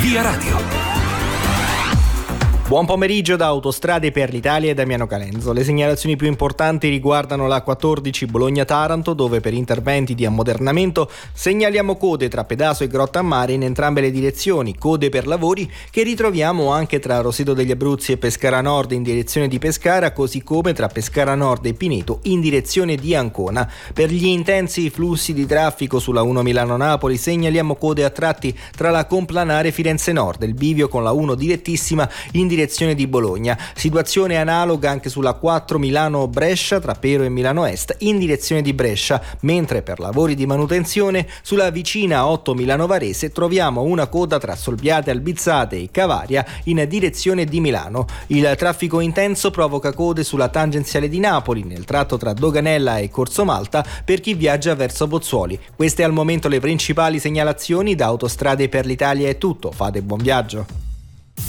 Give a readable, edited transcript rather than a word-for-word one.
Via Radio. Buon pomeriggio da Autostrade per l'Italia e Damiano Calenzo. Le segnalazioni più importanti riguardano la 14 Bologna-Taranto, dove per interventi di ammodernamento segnaliamo code tra Pedaso e Grottammare in entrambe le direzioni, code per lavori che ritroviamo anche tra Roseto degli Abruzzi e Pescara Nord in direzione di Pescara, così come tra Pescara Nord e Pineto in direzione di Ancona. Per gli intensi flussi di traffico sulla 1 Milano-Napoli segnaliamo code a tratti tra la complanare Firenze Nord e il bivio con la 1 direttissima in direzione di Bologna. Situazione analoga anche sulla 4 Milano-Brescia tra Pero e Milano Est in direzione di Brescia, mentre per lavori di manutenzione sulla vicina 8 Milano-Varese troviamo una coda tra Solbiate, Albizzate e Cavaria in direzione di Milano. Il traffico intenso provoca code sulla tangenziale di Napoli nel tratto tra Doganella e Corso Malta per chi viaggia verso Pozzuoli. Queste al momento le principali segnalazioni. Da Autostrade per l'Italia è tutto, fate buon viaggio.